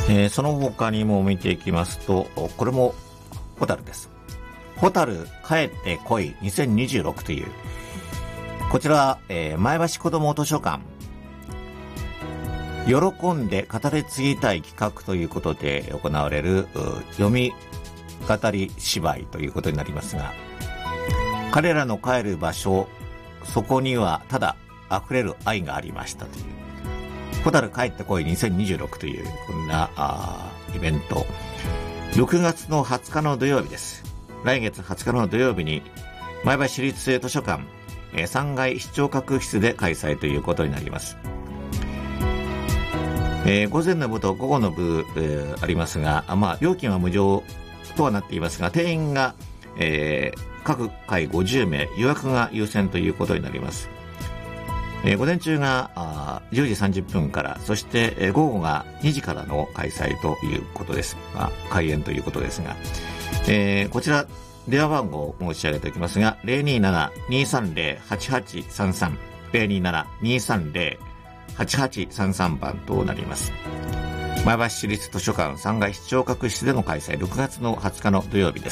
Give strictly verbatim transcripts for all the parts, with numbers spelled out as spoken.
えー、その他にも見ていきますと、これもホタルです。ホタル帰ってこいにせんにじゅうろくという、こちらは、えー、前橋子ども図書館喜んで語り継ぎたい企画ということで行われる読み語り芝居ということになりますが、彼らの帰る場所、そこにはただ溢れる愛がありましたという、ホタル帰ってこいにせんにじゅうろくというこんなあイベント、ろくがつのはつかの土曜日です。来月はつかの土曜日に前橋市立図書館さんがい視聴覚室で開催ということになります。えー、午前の部と午後の部、えー、ありますが、まあ、料金は無料とはなっていますが、定員が、えー、各回ごじゅうめい、予約が優先ということになります。えー、午前中がじゅうじさんじゅっぷんから、そして、えー、午後がにじからの開催ということです。まあ、開演ということですが、えー、こちら電話番号を申し上げておきますが、ゼロにーなな にーさんゼロ はちはちさんさん ゼロにーなな にーさんゼロ はちはちさんさん番となります。前橋市立図書館さんがい視聴覚室での開催、ろくがつのはつかの土曜日です。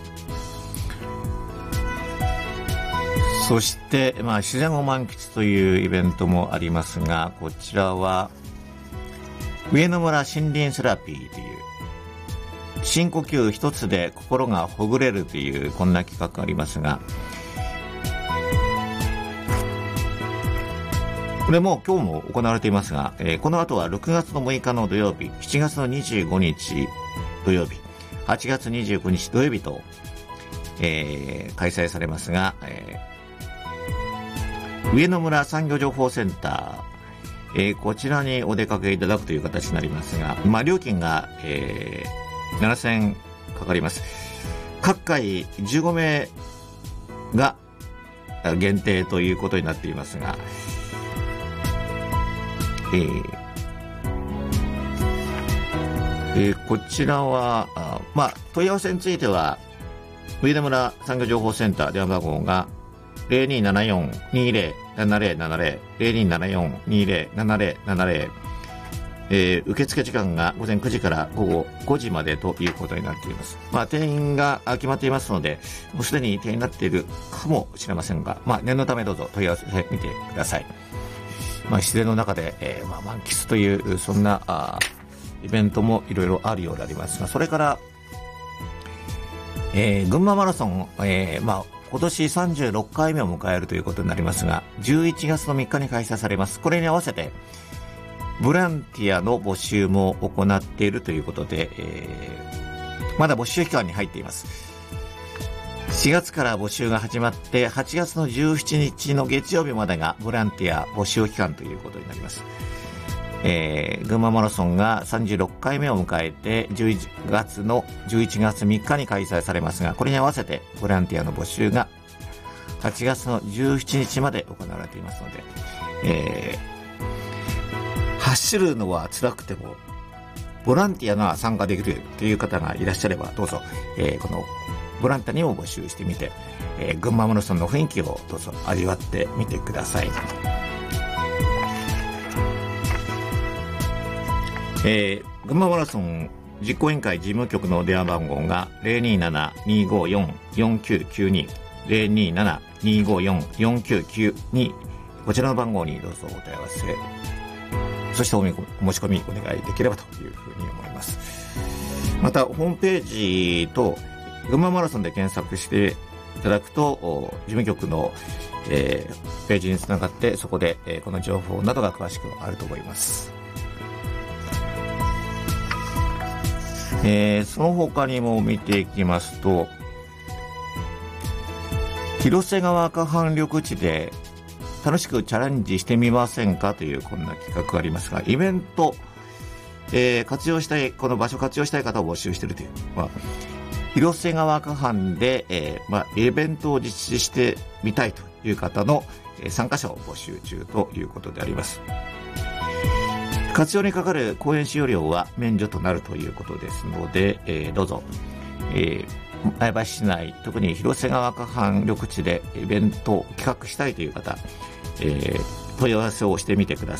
そして、まあ、自然を満喫というイベントもありますが、こちらは上野村森林セラピーという、深呼吸一つで心がほぐれるというこんな企画がありますが、これも今日も行われていますが、えー、この後はろくがつのむいかの土曜日、しちがつのにじゅうごにち土曜日、はちがつにじゅうくにち土曜日と、えー、開催されますが、えー、上野村産業情報センター、えー、こちらにお出かけいただくという形になりますが、まあ、料金が、えー、ななせんえんかかります。各回じゅうごめいが限定ということになっていますが、えーえー、こちらはあ、まあ、問い合わせについては上田村産業情報センター電話番号が ゼロにーななよん にーゼロ ななゼロななゼロ ゼロにーななよん にーゼロ ななゼロななゼロ、えー、受付時間が午前くじから午後ごじまでということになっています。まあ、定員が決まっていますので、もうすでに定員になっているかもしれませんが、まあ、念のためどうぞ問い合わせてみてください。まあ、自然の中で、えーまあ、満喫というそんなあイベントもいろいろあるようでありますが、それから、えー、群馬マラソン、えーまあ、今年さんじゅうろっかいめを迎えるということになりますが、じゅういちがつのみっかに開催されます。これに合わせてボランティアの募集も行っているということで、えー、まだ募集期間に入っています。しがつから募集が始まって、はちがつのじゅうしちにちの月曜日までがボランティア募集期間ということになります。えー、群馬マラソンがさんじゅうろっかいめを迎えて、じゅういちがつのじゅういちがつみっかに開催されますが、これに合わせてボランティアの募集がはちがつのじゅうしちにちまで行われていますので、えー、走るのは辛くてもボランティアが参加できるという方がいらっしゃれば、どうぞ、えー、このボランティアにも募集してみて、えー、群馬マラソンの雰囲気をどうぞ味わってみてください。えー、群馬マラソン実行委員会事務局の電話番号が ゼロにーなな にーごーよん よんきゅうきゅうに ゼロにーなな にーごーよん よんきゅうきゅうに、こちらの番号にどうぞお問い合わせ、そしてお申し込みお願いできればというふうに思います。またホームページと群馬マラソンで検索していただくと事務局の、えー、ページにつながって、そこで、えー、この情報などが詳しくあると思います。えー、その他にも見ていきますと、広瀬川河畔緑地で楽しくチャレンジしてみませんかというこんな企画がありますが、イベント、えー、活用したい、この場所活用したい方を募集しているという、まあ、広瀬川河畔で、えーまあ、イベントを実施してみたいという方の、えー、参加者を募集中ということであります。活用にかかる公園使用料は免除となるということですので、えー、どうぞ、えー、前橋市内、特に広瀬川河畔緑地でイベントを企画したいという方、えー、問い合わせをしてみてください。